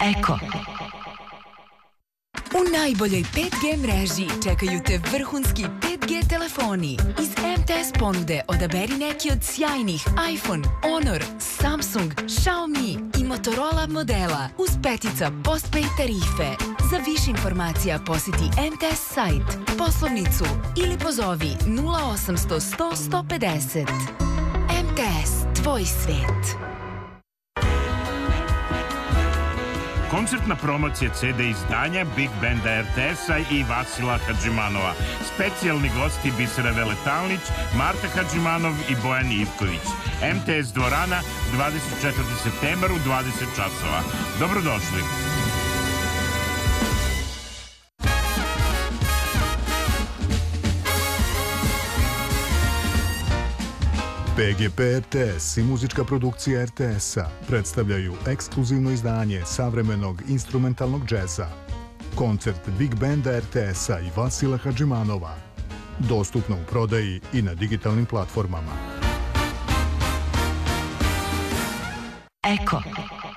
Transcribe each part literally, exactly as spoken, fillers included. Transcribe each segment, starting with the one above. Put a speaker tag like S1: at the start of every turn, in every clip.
S1: Eko. U najboljoj pet G mreži čekaju te vrhunski pet G telefoni. Iz M T S ponude odaberi neki od sjajnih iPhone, Honor, Samsung, Xiaomi i Motorola modela uz petica postpaid tarife. Za više informacija posjeti M T S sajt, poslovnicu ili pozovi nula osamsto sto sto pedeset. M T S, tvoj svet.
S2: Koncertna promocija C D izdanja Big Banda R T S-a i Vasila Hadžimanova. Specijalni gosti Bisera Veletalnić, Marta Hadžimanov i Bojan Ivković. M T S dvorana, dvadeset četvrtog septembar u dvadeset časova. Dobrodošli.
S3: P G P R T S i muzička produkcija R T S-a predstavljaju ekskluzivno izdanje savremenog instrumentalnog džeza. Koncert Big Banda R T S-a i Vasila Hadžimanova. Dostupno u prodaji i na digitalnim platformama.
S1: Eko.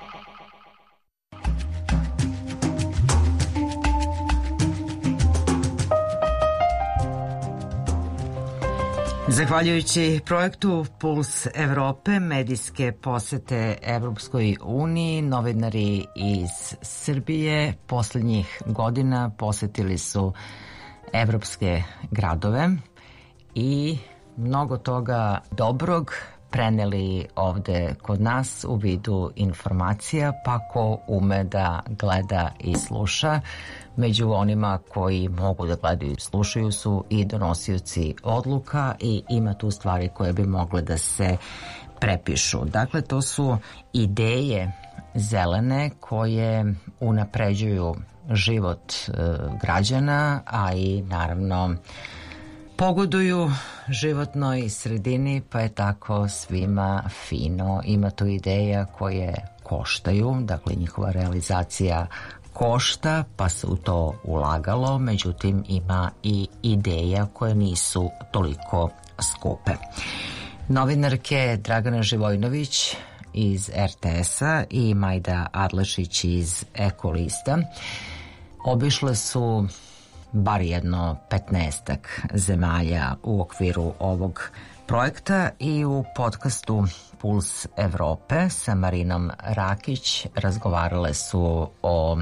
S4: Zahvaljujući projektu Puls Evrope, medijske posete Evropskoj uniji, novinari iz Srbije poslednjih godina posetili su evropske gradove i mnogo toga dobrog preneli ovde kod nas u vidu informacija, pa ko ume da gleda i sluša. Među onima koji mogu da gledaju i slušaju su i donosioci odluka i ima tu stvari koje bi mogle da se prepišu. Dakle, to su ideje zelene koje unapređuju život e, građana, a i naravno pogoduju životnoj sredini, pa je tako svima fino. Ima tu ideja koje koštaju, dakle njihova realizacija košta, pa se u to ulagalo, međutim ima i ideja koje nisu toliko skupe. Novinarke Dragana Živojnović iz R T S-a i Majda Adlešić iz Ekolista obišle su bar jedno petnaestak zemalja u okviru ovog projekta i u podcastu Puls Evrope sa Marinom Rakić razgovarale su o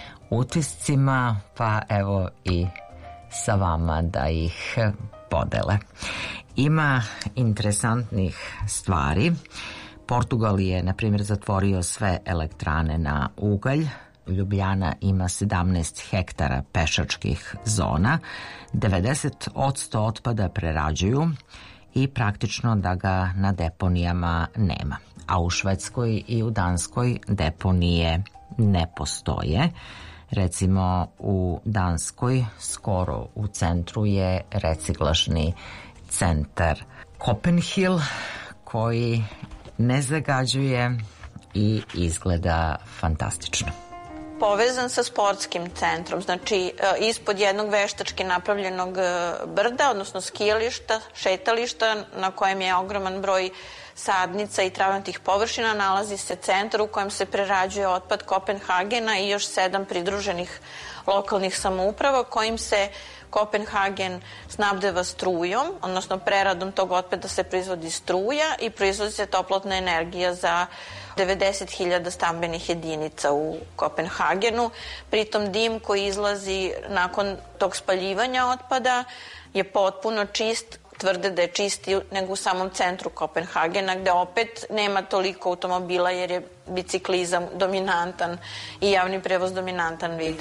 S4: utiscima, pa evo i sa vama da ih podele. Ima interesantnih stvari. Portugal je, na primjer, zatvorio sve elektrane na ugalj. Ljubljana ima sedamnaest hektara pešačkih zona, devedeset posto otpada prerađuju i praktično da ga na deponijama nema. A u Švedskoj i u Danskoj deponije ne postoje. Recimo u Danskoj skoro u centru je reciklažni centar Copenhill koji ne zagađuje i izgleda fantastično.
S5: Povezan sa sportskim centrom, znači ispod jednog veštački napravljenog brda, odnosno skijališta, šetališta na kojem je ogroman broj sadnica i travnatih površina, nalazi se centar u kojem se prerađuje otpad Kopenhagena i još sedam pridruženih lokalnih samouprava kojim se Kopenhagen snabdeva strujom, odnosno preradom tog otpada se proizvodi struja i proizvodi se toplotna energija za devedeset hiljada stambenih jedinica u Kopenhagenu. Pritom dim koji izlazi nakon tog spaljivanja otpada je potpuno čist, tvrde da je čisti nego u samom centru Kopenhagena, gde opet nema toliko automobila jer je biciklizam dominantan i javni prevoz dominantan vid.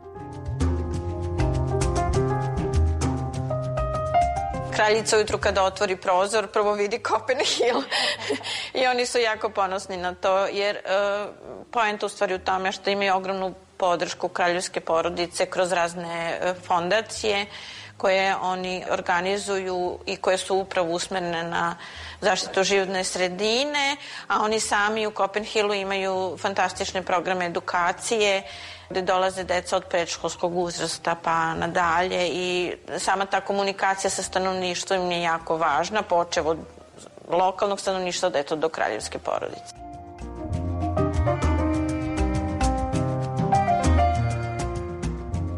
S5: Kraljica ujutru kada otvori prozor prvo vidi Copenhill i oni su jako ponosni na to jer uh, poenta u stvari u tome što imaju ogromnu podršku kraljevske porodice kroz razne uh, fondacije koje oni organizuju i koje su upravo usmerene na zaštitu životne sredine, a oni sami u Copenhillu imaju fantastične programe edukacije gde dolaze deca od predškolskog uzrasta pa nadalje i sama ta komunikacija sa stanovništvom je jako važna, počev od lokalnog stanovništva do kraljevske porodice.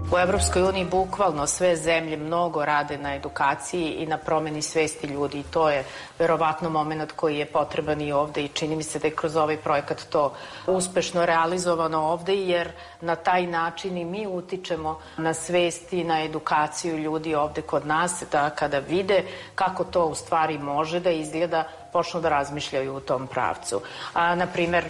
S6: U Evropskoj uniji bukvalno sve zemlje mnogo rade na edukaciji i na promeni svesti ljudi i to je verovatno moment koji je potreban i ovde i čini mi se da je kroz ovaj projekat to uspešno realizovano ovde jer na taj način i mi utičemo na svesti i na edukaciju ljudi ovde kod nas da kada vide kako to u stvari može da izgleda počnu da razmišljaju u tom pravcu. A, na primer,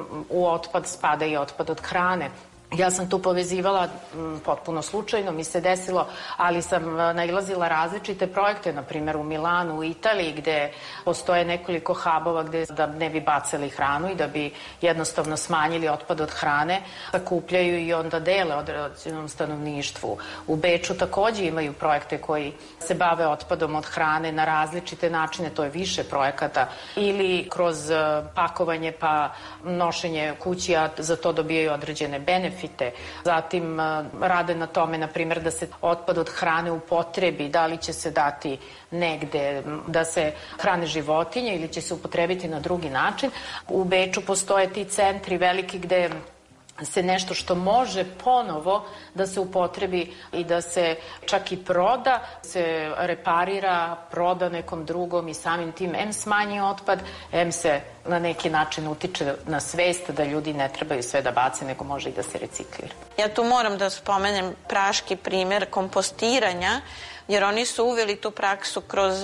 S6: u otpad spada i otpad od hrane. Ja sam tu povezivala, m, potpuno slučajno mi se desilo, ali sam nailazila različite projekte, na primjer u Milanu, u Italiji, gde postoje nekoliko hubova gde da ne bi bacali hranu i da bi jednostavno smanjili otpad od hrane, sakupljaju i onda dele određenom stanovništvu. U Beču takođe imaju projekte koji se bave otpadom od hrane na različite načine, to je više projekata, ili kroz pakovanje pa nošenje kući, a za to dobijaju određene benefite. Zatim rade na tome, na primjer, da se otpad od hrane upotrebi, da li će se dati negde da se hrane životinje ili će se upotrebiti na drugi način. U Beču postoje ti centri veliki gde se nešto što može ponovo da se upotrebi i da se čak i proda, se reparira, proda nekom drugom i samim tim em smanji otpad, em se na neki način utiče na svest da ljudi ne trebaju sve da bace, nego može i da se reciklira.
S5: Ja tu moram da spomenem praški primer kompostiranja, jer oni su uveli tu praksu kroz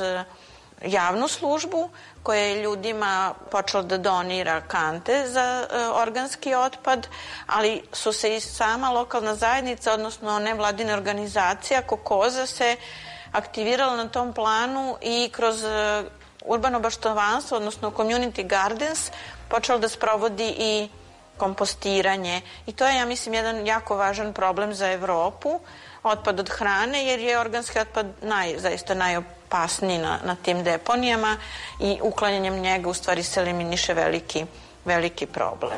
S5: javnu službu koja je ljudima počela da donira kante za e, organski otpad, ali su se i sama lokalna zajednica, odnosno nevladina organizacija Kokoza se aktivirala na tom planu i kroz e, urbano baštovanstvo, odnosno community gardens, počela da sprovodi i kompostiranje. I to je, ja mislim, jedan jako važan problem za Evropu, otpad od hrane, jer je organski otpad naj, zaista najopasniji na, na tim deponijama i uklanjanjem njega u stvari se eliminiše veliki, veliki problem.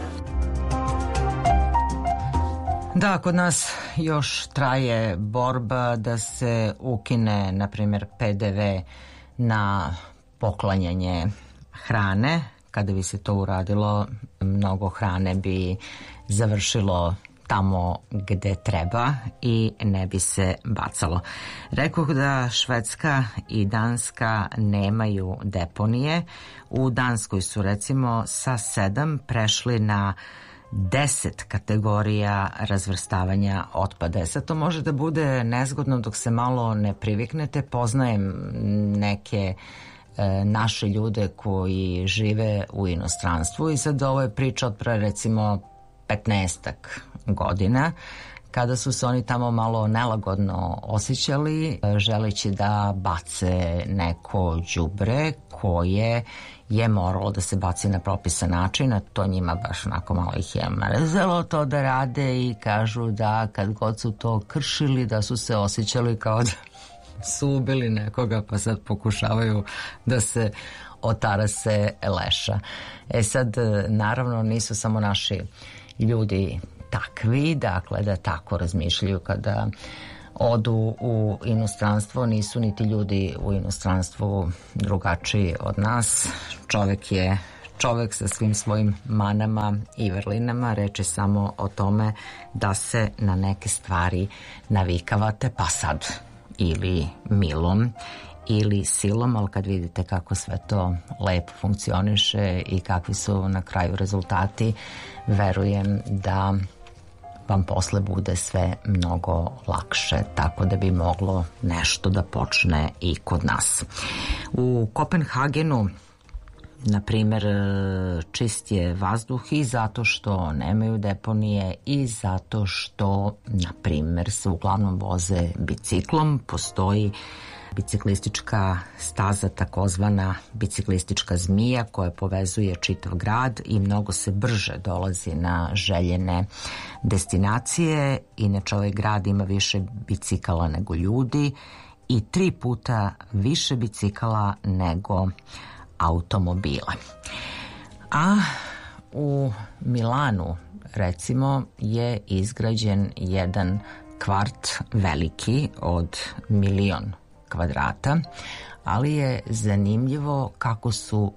S4: Da, kod nas još traje borba da se ukine, na primjer, pe de ve na poklanjanje hrane. Kada bi se to uradilo, mnogo hrane bi završilo tamo gde treba i ne bi se bacalo. Rekoh da Švedska i Danska nemaju deponije. U Danskoj su recimo sa sedam prešli na deset kategorija razvrstavanja otpada. Sad to može da bude nezgodno dok se malo ne priviknete. Poznajem neke e, naše ljude koji žive u inostranstvu i sad ovo je priča od pre recimo petnaestak godina, kada su se oni tamo malo nelagodno osjećali, želeći da bace neko đubre koje je moralo da se baci na propisan način, a to njima baš onako malo ih je mrzelo to da rade i kažu da kad god su to kršili da su se osjećali kao da su ubili nekoga, pa sad pokušavaju da se otarase leša. E sad, naravno, nisu samo naši ljudi takvi, dakle da tako razmišljaju kada odu u inostranstvo, nisu niti ljudi u inostranstvu drugačiji od nas. Čovek je čovek sa svim svojim manama i vrlinama, reč je samo o tome da se na neke stvari navikavate, pa sad ili milom ili silom, ali kad vidite kako sve to lepo funkcioniše i kakvi su na kraju rezultati, verujem da vam posle bude sve mnogo lakše, tako da bi moglo nešto da počne i kod nas. U Kopenhagenu, na primer, čist je vazduh i zato što nemaju deponije i zato što, na primer, se uglavnom voze biciklom. Postoji biciklistička staza, takozvana biciklistička zmija, koja povezuje čitav grad i mnogo se brže dolazi na željene destinacije. Inače, ovaj grad ima više bicikala nego ljudi i tri puta više bicikala nego automobila. A u Milanu, recimo, je izgrađen jedan kvart veliki od milion kvadrata, ali je zanimljivo kako su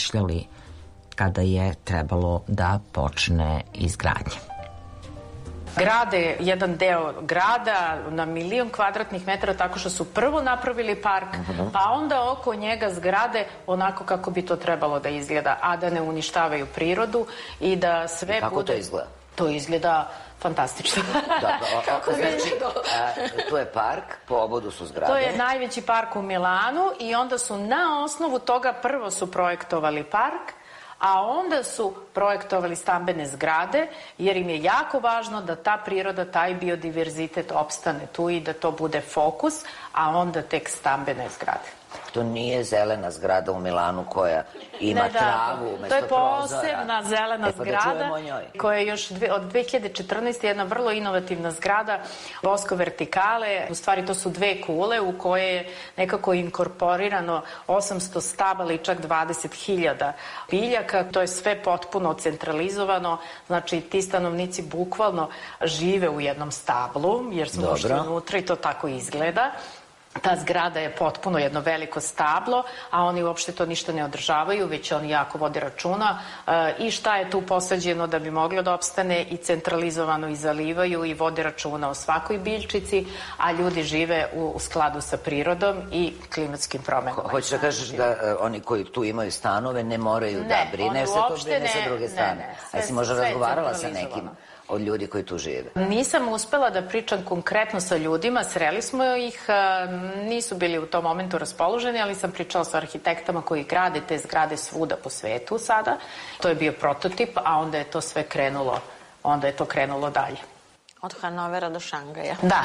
S4: razmišljali kada je trebalo da počne izgradnja.
S6: grade jedan deo grada na milion kvadratnih metara tako što su prvo napravili park, pa onda oko njega zgrade onako kako bi to trebalo da izgleda, a da ne uništavaju prirodu i da sve
S7: kako
S6: bude...
S7: Kako to izgleda?
S6: To izgleda fantastično.
S7: Da, kako znači, tu je park, po obodu su zgrade.
S6: To je najveći park u Milanu i onda su na osnovu toga prvo su projektovali park, a onda su projektovali stambene zgrade, jer im je jako važno da ta priroda, taj biodiverzitet opstane tu i da to bude fokus, a onda tek stambene zgrade.
S7: To nije zelena zgrada u Milanu koja ima
S6: ne, da,
S7: travu umesto prozora.
S6: To je posebna zelena
S7: e, pa
S6: zgrada
S7: da
S6: koja je još dve, od dve hiljade četrnaeste. jedna vrlo inovativna zgrada Bosco Vertikale. U stvari to su dve kule u koje je nekako inkorporirano osamsto stabala i čak dvadeset hiljada biljaka. To je sve potpuno centralizovano. Znači ti stanovnici bukvalno žive u jednom stablu jer smo ušli unutra i to tako izgleda. Ta zgrada je potpuno jedno veliko stablo, a oni uopšte to ništa ne održavaju, već oni jako vode računa e, i šta je tu posađeno da bi moglo da opstane i centralizovano i zalivaju i vode računa o svakoj biljčici, a ljudi žive u, u skladu sa prirodom i klimatskim promenama.
S7: Ho, hoćeš da kažeš da uh, oni koji tu imaju stanove ne moraju ne, da brine, jer se to brine ne, sa druge strane. Ne, ne, sve, a si možda razgovarala sa nekim od ljudi koji tu žive?
S6: Nisam uspela da pričam konkretno sa ljudima, sreli smo ih, nisu bili u tom momentu raspoloženi, ali sam pričala sa arhitektama koji grade te zgrade svuda po svetu sada. To je bio prototip, a onda je to sve krenulo, onda je to krenulo dalje.
S5: Od Hanovera do Šangaja.
S6: Da.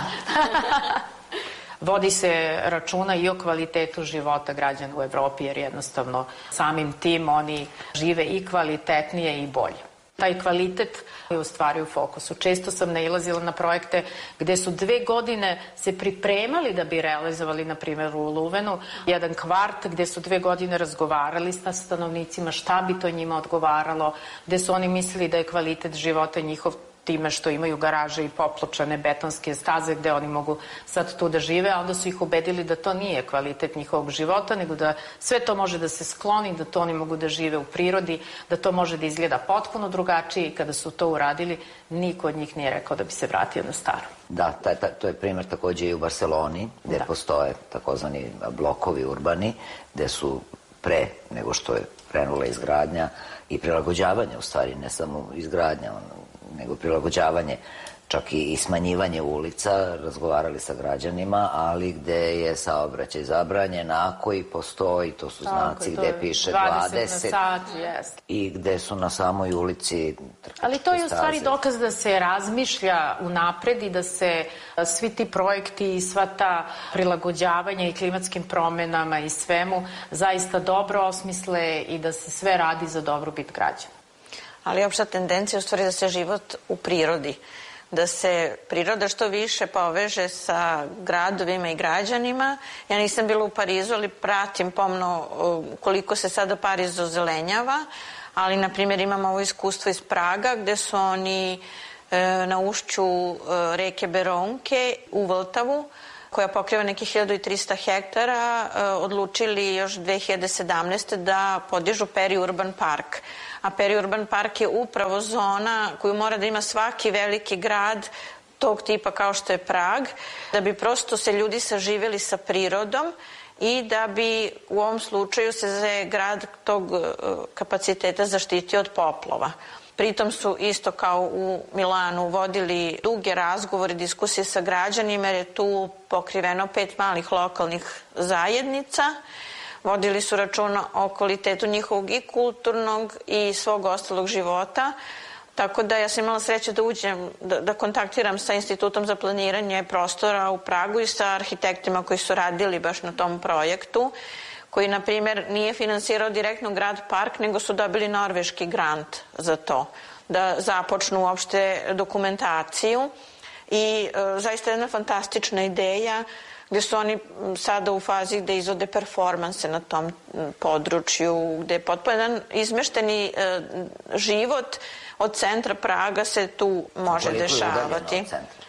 S6: Vodi se računa i o kvalitetu života građana u Evropi, jer jednostavno samim tim oni žive i kvalitetnije i bolje. Taj kvalitet je u stvari u fokusu. Često sam nailazila na projekte gde su dve godine se pripremali da bi realizovali, na primjer u Luvenu, jedan kvart gde su dve godine razgovarali sa stanovnicima šta bi to njima odgovaralo, gde su oni mislili da je kvalitet života njihov time što imaju garaže i popločane betonske staze gde oni mogu sad tu da žive, a onda su ih ubedili da to nije kvalitet njihovog života, nego da sve to može da se skloni, da to oni mogu da žive u prirodi, da to može da izgleda potpuno drugačije i kada su to uradili, niko od njih nije rekao da bi se vratio na staro.
S7: Da, taj, taj, to je primjer takođe i u Barceloni, gde da. postoje takozvani blokovi urbani, gde su pre nego što je krenula izgradnja i prilagođavanje, u stvari, ne samo izgradnja, nego prilagođavanje, čak i smanjivanje ulica, razgovarali sa građanima, ali gde je saobraćaj zabranjen, ako i postoji, to su znaci gde piše dvadeset i gde su na samoj ulici trkačke staze.
S6: Ali to je u stvari dokaz da se razmišlja unapred i da se svi ti projekti i sva ta prilagođavanja i klimatskim promenama i svemu zaista dobro osmisle i da se sve radi za dobrobit građana.
S5: Ali opšta tendencija je u stvari da se život u prirodi, da se priroda što više poveže sa gradovima i građanima. Ja nisam bila u Parizu, ali pratim pomno koliko se sada Pariz ozelenjava, ali na primjer imamo ovo iskustvo iz Praga gde su oni na ušću reke Beronke u Vltavu, koja pokriva nekih hiljadu trista hektara, odlučili još dve hiljade sedamnaeste. da podižu periurban park. A periurban park je upravo zona koju mora da ima svaki veliki grad tog tipa kao što je Prag, da bi prosto se ljudi saživeli sa prirodom i da bi u ovom slučaju se grad tog kapaciteta zaštitio od poplova. Pritom su isto kao u Milanu vodili duge razgovore, diskusije sa građanima, jer je tu pokriveno pet malih lokalnih zajednica. Vodili su računa o kvalitetu njihovog i kulturnog i svog ostalog života. Tako da ja sam imala sreće da uđem, da, da kontaktiram sa Institutom za planiranje prostora u Pragu i sa arhitektima koji su radili baš na tom projektu, koji, na primjer, nije finansirao direktno grad Park, nego su dobili norveški grant za to, da započnu uopšte dokumentaciju. I e, zaista jedna fantastična ideja, gde su oni sada u fazi gde izvode performanse na tom području, gde je potpuno jedan izmešteni e, život od centra Praga se tu može dešavati.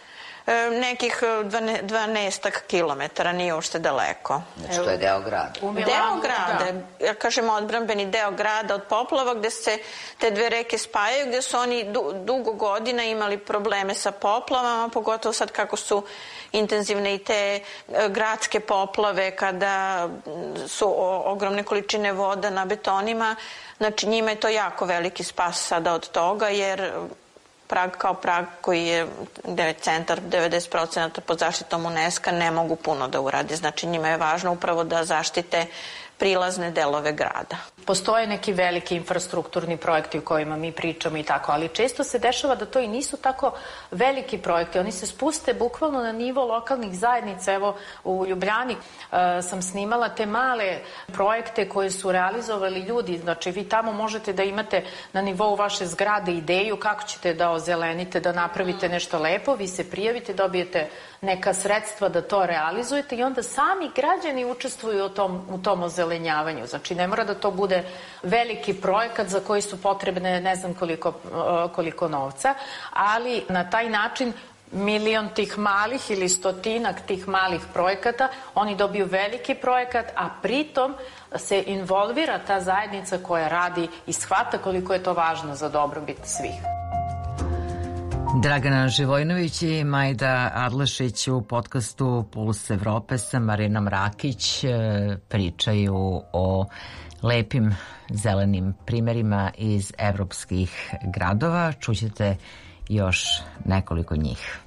S5: nekih dvanaestak kilometara, nije uopšte daleko.
S7: Znači, to je deo grada.
S5: Deo grada, ja kažem odbrambeni deo grada od poplava, gde se te dve reke spajaju, gde su oni dugo godina imali probleme sa poplavama, pogotovo sad kako su intenzivne i te gradske poplave, kada su ogromne količine voda na betonima. Znači, njima je to jako veliki spas sada od toga, jer Prag kao Prag, koji je, gde je centar devedeset procenata pod zaštitom UNESCO, ne mogu puno da uradi. Znači, njima je važno upravo da zaštite prilazne delove grada.
S6: Postoje neki veliki infrastrukturni projekti o kojima mi pričamo i tako, ali često se dešava da to i nisu tako veliki projekti. Oni se spuste bukvalno na nivo lokalnih zajednica. Evo, u Ljubljani uh, sam snimala te male projekte koje su realizovali ljudi. Znači, vi tamo možete da imate na nivou vaše zgrade ideju kako ćete da ozelenite, da napravite nešto lepo, vi se prijavite, dobijete neka sredstva da to realizujete i onda sami građani učestvuju u tom, u tom ozelenjavanju. Znači, ne mora da to bude veliki projekat za koji su potrebne ne znam koliko, koliko novca, ali na taj način milion tih malih ili stotinak tih malih projekata, oni dobiju veliki projekat, a pritom se involvira ta zajednica koja radi i shvata koliko je to važno za dobrobit svih.
S4: Dragana Živojinović i Majda Adlešić u podcastu Puls Evrope sa Marinom Rakić pričaju o lepim zelenim primerima iz evropskih gradova. Čućete još nekoliko njih.